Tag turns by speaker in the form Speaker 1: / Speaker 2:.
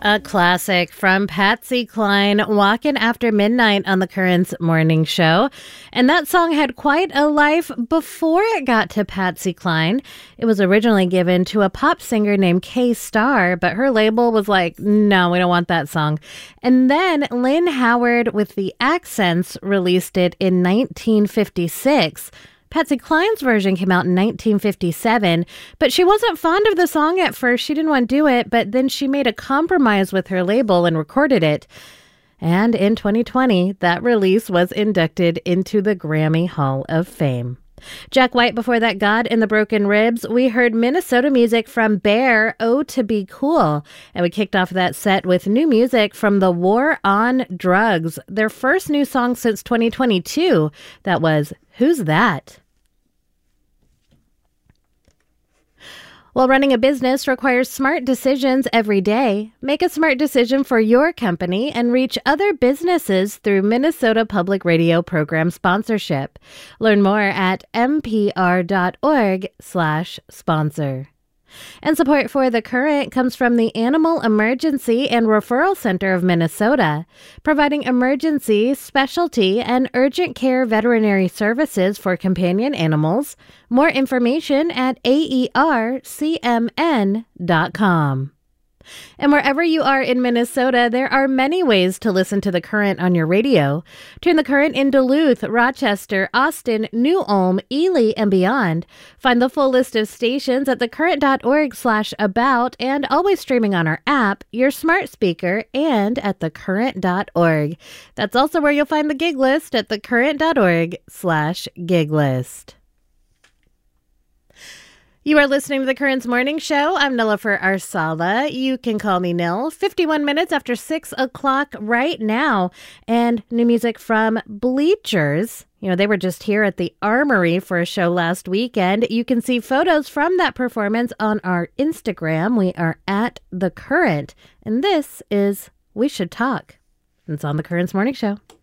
Speaker 1: A classic from Patsy Cline, Walking After Midnight on the Currents Morning Show. And that song had quite a life before it got to Patsy Cline. It was originally given to a pop singer named Kay Starr, but her label was like, no, we don't want that song. And then Lynn Howard with the Accents released it in 1956. Patsy Cline's version came out in 1957, but she wasn't fond of the song at first. She didn't want to do it, but then she made a compromise with her label and recorded it. And in 2020, that release was inducted into the Grammy Hall of Fame. Jack White before that, God in the Broken Ribs. We heard Minnesota music from Bear, Oh to Be Cool. And we kicked off that set with new music from The War on Drugs, their first new song since 2022. That was Who's That? While running a business requires smart decisions every day, make a smart decision for your company and reach other businesses through Minnesota Public Radio program sponsorship. Learn more at mpr.org/sponsor. And support for The Current comes from the Animal Emergency and Referral Center of Minnesota, providing emergency, specialty, and urgent care veterinary services for companion animals. More information at aercmn.com. And wherever you are in Minnesota, there are many ways to listen to The Current on your radio. Tune The Current in Duluth, Rochester, Austin, New Ulm, Ely, and beyond. Find the full list of stations at thecurrent.org/about and always streaming on our app, your smart speaker, and at thecurrent.org. That's also where you'll find the gig list at thecurrent.org/gig list. You are listening to The Currents Morning Show. I'm Nilofer Arsala. You can call me Nil. 51 minutes after 6 o'clock right now. And new music from Bleachers. You know, they were just here at the Armory for a show last weekend. You can see photos from that performance on our Instagram. We are at The Current. And this is We Should Talk. It's on The Currents Morning Show.